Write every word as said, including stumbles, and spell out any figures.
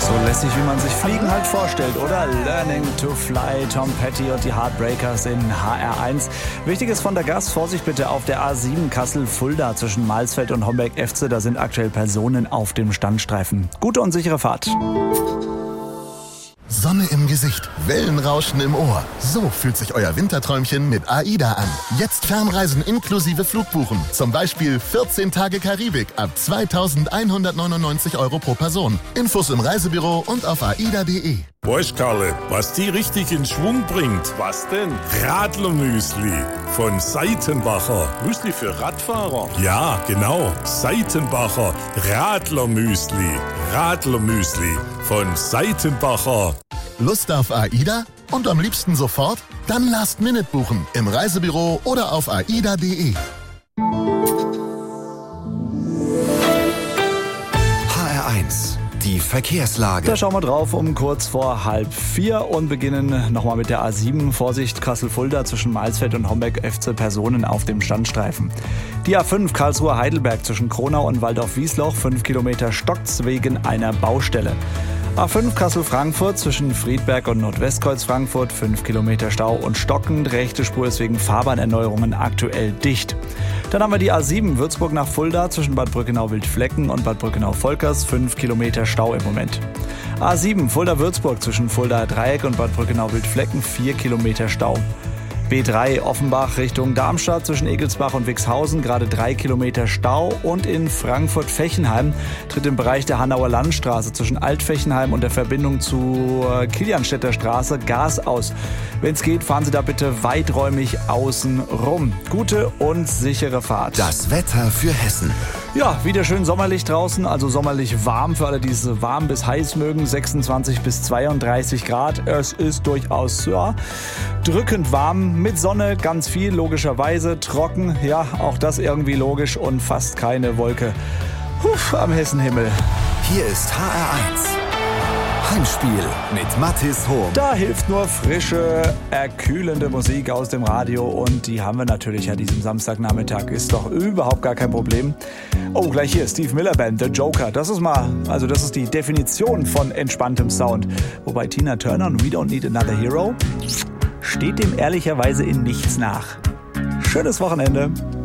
So lässig, wie man sich Fliegen halt vorstellt, oder? Learning to Fly, Tom Petty und die Heartbreakers in H R eins. Wichtiges von der Gast, Vorsicht bitte auf der A sieben Kassel-Fulda zwischen Mahlsfeld und Homberg-Efze. Da sind aktuell Personen auf dem Standstreifen. Gute und sichere Fahrt. Sonne im Gesicht, Wellenrauschen im Ohr. So fühlt sich euer Winterträumchen mit AIDA an. Jetzt Fernreisen inklusive Flugbuchen. Zum Beispiel vierzehn Tage Karibik ab zweitausendeinhundertneunundneunzig Euro pro Person. Infos im Reisebüro und auf aida punkt de. Weißt, Karle, was die richtig in Schwung bringt? Was denn? Radlermüsli von Seitenbacher. Müsli für Radfahrer? Ja, genau. Seitenbacher Radlermüsli. Radlermüsli von Seitenbacher. Lust auf AIDA? Und am liebsten sofort? Dann Last Minute buchen im Reisebüro oder auf aida punkt de. H R eins, die Verkehrslage. Da schauen wir drauf um kurz vor halb vier und beginnen nochmal mit der A sieben. Vorsicht, Kassel-Fulda zwischen Mahlsfeld und Homberg-Efze, Personen auf dem Standstreifen. Die A fünf Karlsruhe-Heidelberg zwischen Kronau und Waldorf-Wiesloch, fünf Kilometer stockt's wegen einer Baustelle. A fünf Kassel-Frankfurt zwischen Friedberg und Nordwestkreuz Frankfurt, fünf Kilometer Stau und stockend. Rechte Spur ist wegen Fahrbahnerneuerungen aktuell dicht. Dann haben wir die A sieben Würzburg nach Fulda zwischen Bad Brückenau-Wildflecken und Bad Brückenau-Volkers, fünf Kilometer Stau im Moment. A sieben Fulda-Würzburg zwischen Fulda-Dreieck und Bad Brückenau-Wildflecken, vier Kilometer Stau. B drei Offenbach Richtung Darmstadt zwischen Egelsbach und Wixhausen, gerade drei Kilometer Stau. Und in Frankfurt-Fechenheim tritt im Bereich der Hanauer Landstraße zwischen Alt-Fechenheim und der Verbindung zur Kilianstädter Straße Gas aus. Wenn es geht, fahren Sie da bitte weiträumig außen rum. Gute und sichere Fahrt. Das Wetter für Hessen. Ja, wieder schön sommerlich draußen, also sommerlich warm für alle, die es warm bis heiß mögen. sechsundzwanzig bis zweiunddreißig Grad. Es ist durchaus ja, drückend warm mit Sonne, ganz viel logischerweise. Trocken, ja, auch das irgendwie logisch und fast keine Wolke Puh, am Hessenhimmel. Hier ist H R eins. Heimspiel mit Mathis Hohm. Da hilft nur frische, erkühlende Musik aus dem Radio und die haben wir natürlich an diesem Samstagnachmittag. Ist doch überhaupt gar kein Problem. Oh, gleich hier Steve Miller Band, The Joker. Das ist mal, also das ist die Definition von entspanntem Sound. Wobei Tina Turner und We Don't Need Another Hero steht dem ehrlicherweise in nichts nach. Schönes Wochenende.